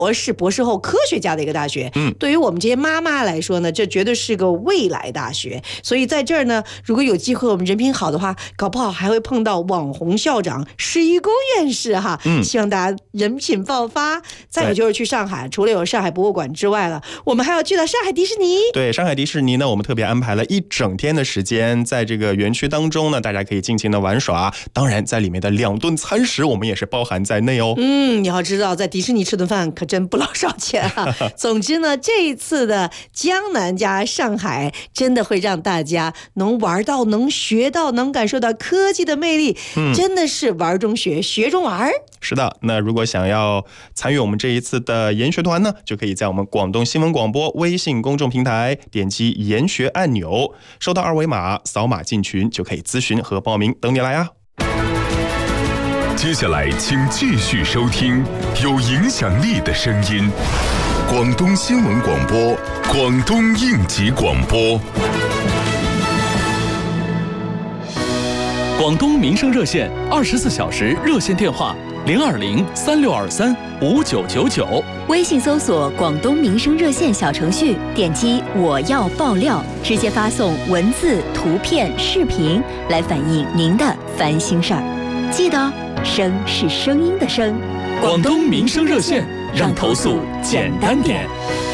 博士、博士后科学家的一个大学。对于我们这些妈妈来说呢，这绝对是个未来大学。所以在这儿呢，如果有机会我们人品好的话，搞不好还会碰到网红校长施一公院士哈。希望大家人品爆发。再有就是去上海，除了有上海博物馆之外了，我们还要去到上海迪士尼。 对，上海迪士尼呢，我们特别安排了1整天的时间，在这个园区当中呢，大家可以尽情的玩耍。当然，在里面的2顿餐食，我们也是包含在内哦。 你要知道，在迪士尼吃顿饭可真不老少钱啊。总之呢，这一次的江南加上海，真的会让大家能玩到、能学到、能感受到科技的魅力，真的是玩中学，学中玩。 是的，那如果想要参与我们这一次的研学团呢，就可以在我们广东新闻广播微信公众平台点击研学按钮，收到2维码，扫码进群就可以咨询和报名，等你来啊。 接下来请继续收听有影响力的声音，广东新闻广播，广东应急广播。 广东民生热线24小时热线电话02036235999， 微信搜索广东民生热线小程序，点击我要爆料，直接发送文字、图片、视频来反映您的烦心事儿。记得声是声音的声。 广东民生热线，让投诉简单点。